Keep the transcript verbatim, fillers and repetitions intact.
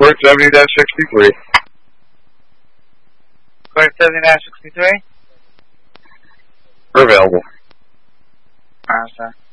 Court seventy dash sixty-three. Court seventy dash sixty-three? We're available. Alright, sir.